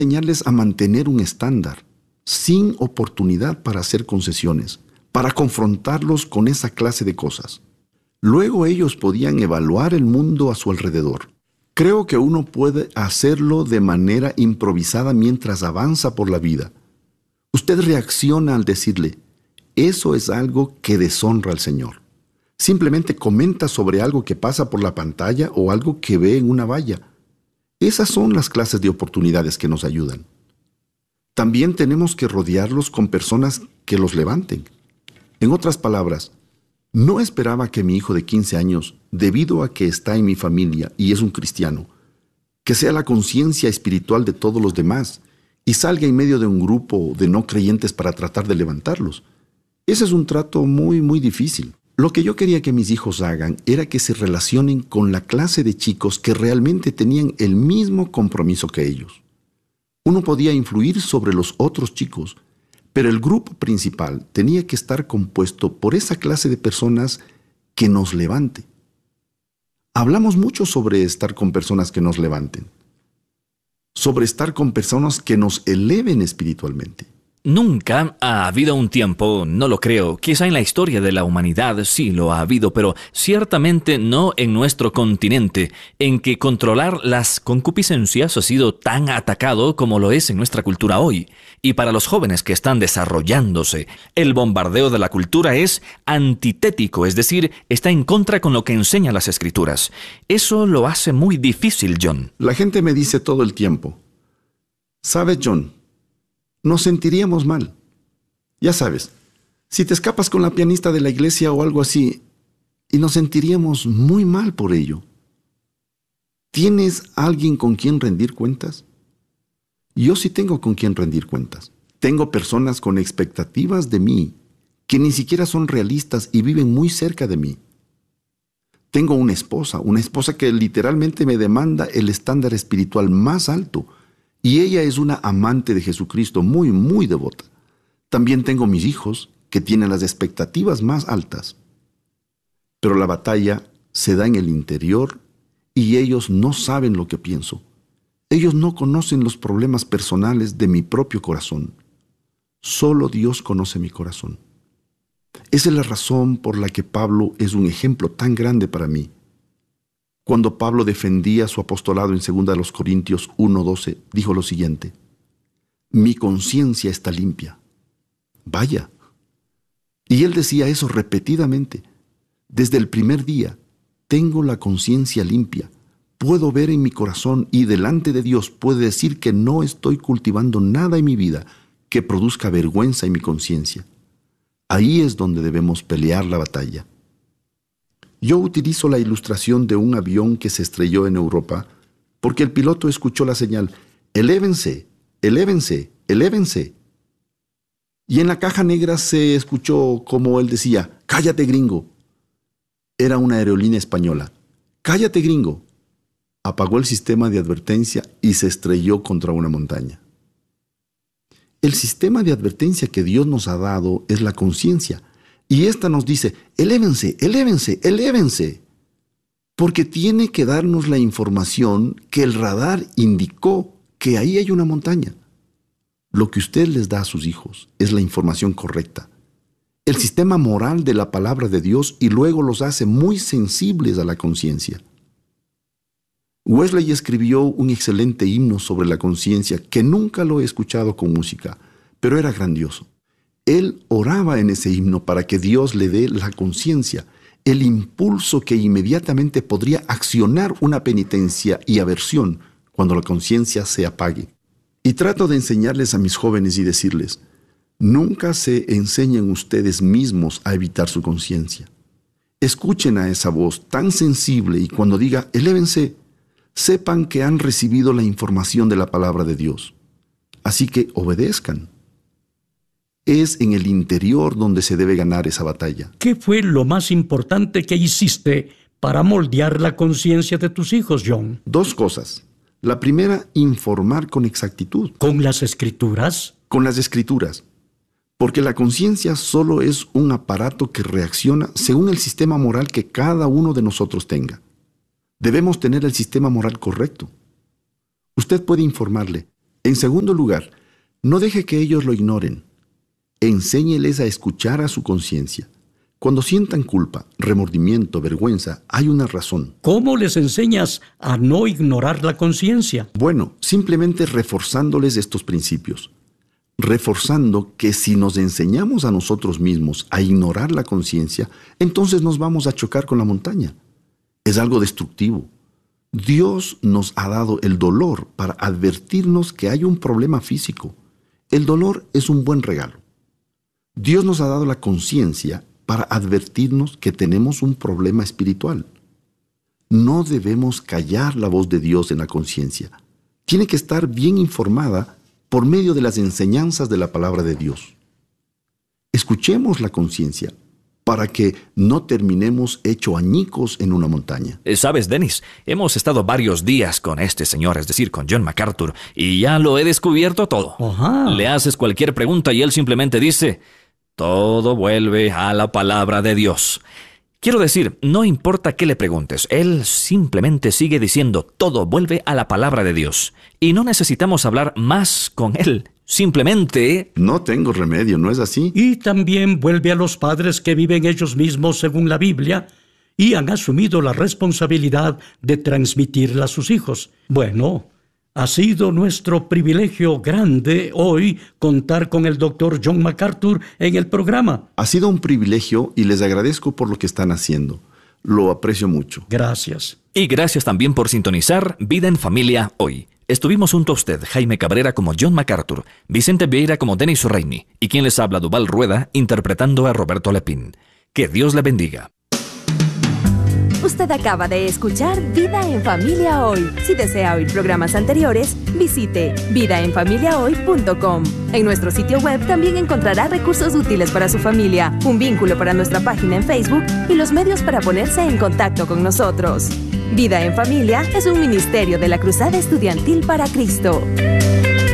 enseñarles a mantener un estándar, sin oportunidad para hacer concesiones, para confrontarlos con esa clase de cosas. Luego ellos podían evaluar el mundo a su alrededor. Creo que uno puede hacerlo de manera improvisada mientras avanza por la vida. Usted reacciona al decirle, eso es algo que deshonra al Señor. Simplemente comenta sobre algo que pasa por la pantalla o algo que ve en una valla. Esas son las clases de oportunidades que nos ayudan. También tenemos que rodearlos con personas que los levanten. En otras palabras, no esperaba que mi hijo de 15 años, debido a que está en mi familia y es un cristiano, que sea la conciencia espiritual de todos los demás y salga en medio de un grupo de no creyentes para tratar de levantarlos. Ese es un trato muy difícil. Lo que yo quería que mis hijos hagan era que se relacionen con la clase de chicos que realmente tenían el mismo compromiso que ellos. Uno podía influir sobre los otros chicos, pero el grupo principal tenía que estar compuesto por esa clase de personas que nos levante. Hablamos mucho sobre estar con personas que nos levanten, sobre estar con personas que nos eleven espiritualmente. Nunca ha habido un tiempo, no lo creo, quizá en la historia de la humanidad sí lo ha habido, pero ciertamente no en nuestro continente, en que controlar las concupiscencias ha sido tan atacado como lo es en nuestra cultura hoy. Y para los jóvenes que están desarrollándose, el bombardeo de la cultura es antitético, es decir, está en contra con lo que enseñan las Escrituras. Eso lo hace muy difícil, John. La gente me dice todo el tiempo, ¿sabes, John? Nos sentiríamos mal. Ya sabes, si te escapas con la pianista de la iglesia o algo así, y nos sentiríamos muy mal por ello. ¿Tienes alguien con quien rendir cuentas? Yo sí tengo con quien rendir cuentas. Tengo personas con expectativas de mí, que ni siquiera son realistas y viven muy cerca de mí. Tengo una esposa que literalmente me demanda el estándar espiritual más alto, y ella es una amante de Jesucristo muy devota. También tengo mis hijos, que tienen las expectativas más altas. Pero la batalla se da en el interior y ellos no saben lo que pienso. Ellos no conocen los problemas personales de mi propio corazón. Solo Dios conoce mi corazón. Esa es la razón por la que Pablo es un ejemplo tan grande para mí. Cuando Pablo defendía su apostolado en 2 Corintios 1:12, dijo lo siguiente: mi conciencia está limpia. Vaya. Y él decía eso repetidamente. Desde el primer día, tengo la conciencia limpia. Puedo ver en mi corazón y delante de Dios puedo decir que no estoy cultivando nada en mi vida que produzca vergüenza en mi conciencia. Ahí es donde debemos pelear la batalla. Yo utilizo la ilustración de un avión que se estrelló en Europa porque el piloto escuchó la señal, elévense, elévense, elévense. Y en la caja negra se escuchó como él decía, cállate gringo. Era una aerolínea española. Cállate gringo. Apagó el sistema de advertencia y se estrelló contra una montaña. El sistema de advertencia que Dios nos ha dado es la conciencia. Y esta nos dice, elévense, elévense, elévense. Porque tiene que darnos la información que el radar indicó que ahí hay una montaña. Lo que usted les da a sus hijos es la información correcta. El sistema moral de la palabra de Dios y luego los hace muy sensibles a la conciencia. Wesley escribió un excelente himno sobre la conciencia que nunca lo he escuchado con música, pero era grandioso. Él oraba en ese himno para que Dios le dé la conciencia, el impulso que inmediatamente podría accionar una penitencia y aversión cuando la conciencia se apague. Y trato de enseñarles a mis jóvenes y decirles, nunca se enseñen ustedes mismos a evitar su conciencia. Escuchen a esa voz tan sensible y cuando diga, elévense, sepan que han recibido la información de la palabra de Dios. Así que obedezcan. Es en el interior donde se debe ganar esa batalla. ¿Qué fue lo más importante que hiciste para moldear la conciencia de tus hijos, John? 2 cosas. La primera, informar con exactitud. ¿Con las Escrituras? Con las Escrituras. Porque la conciencia solo es un aparato que reacciona según el sistema moral que cada uno de nosotros tenga. Debemos tener el sistema moral correcto. Usted puede informarle, En segundo lugar, no deje que ellos lo ignoren. Enséñeles a escuchar a su conciencia. Cuando sientan culpa, remordimiento, vergüenza, hay una razón. ¿Cómo les enseñas a no ignorar la conciencia? Bueno, simplemente reforzándoles estos principios. Reforzando que si nos enseñamos a nosotros mismos a ignorar la conciencia, entonces nos vamos a chocar con la montaña. Es algo destructivo. Dios nos ha dado el dolor para advertirnos que hay un problema físico. El dolor es un buen regalo. Dios nos ha dado la conciencia para advertirnos que tenemos un problema espiritual. No debemos callar la voz de Dios en la conciencia. Tiene que estar bien informada por medio de las enseñanzas de la palabra de Dios. Escuchemos la conciencia para que no terminemos hecho añicos en una montaña. ¿Sabes, Dennis? Hemos estado varios días con este señor, es decir, con John MacArthur, y ya lo he descubierto todo. Ajá. Le haces cualquier pregunta y él simplemente dice: todo vuelve a la palabra de Dios. Quiero decir, no importa qué le preguntes, él simplemente sigue diciendo: todo vuelve a la palabra de Dios. Y no necesitamos hablar más con él. Simplemente... No tengo remedio, ¿no es así? Y también vuelve a los padres que viven ellos mismos según la Biblia y han asumido la responsabilidad de transmitirla a sus hijos. Bueno, ha sido nuestro privilegio grande hoy contar con el Dr. John MacArthur en el programa. Ha sido un privilegio y les agradezco por lo que están haciendo. Lo aprecio mucho. Gracias. Y gracias también por sintonizar Vida en Familia hoy. Estuvimos junto a usted, Jaime Cabrera como John MacArthur, Vicente Vieira como Dennis O'Reilly y quien les habla, Duval Rueda, interpretando a Roberto Lepín. Que Dios le bendiga. Usted acaba de escuchar Vida en Familia Hoy. Si desea oír programas anteriores, visite vidaenfamiliahoy.com. En nuestro sitio web también encontrará recursos útiles para su familia, un vínculo para nuestra página en Facebook y los medios para ponerse en contacto con nosotros. Vida en Familia es un ministerio de la Cruzada Estudiantil para Cristo.